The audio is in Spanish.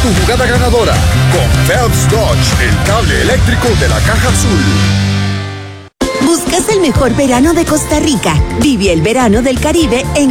tu jugada ganadora con Phelps Dodge, el cable eléctrico de la Caja Azul. ¿Buscas el mejor verano de Costa Rica? Vive el verano del Caribe en